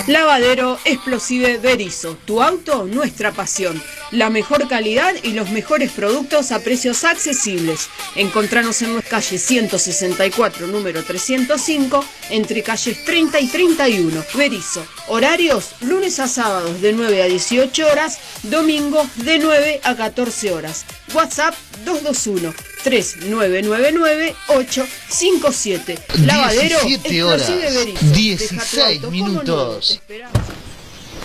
Lavadero Explosive Berizo, tu auto, nuestra pasión. La mejor calidad y los mejores productos a precios accesibles. Encontranos en nuestra calle 164, número 305, entre calles 30 y 31. Berizo. Horarios, lunes a sábados de 9 a 18 horas, domingos de 9 a 14 horas. WhatsApp 221-3999-857. Lavadero 17 horas, Explosive Berizo. 16 minutos.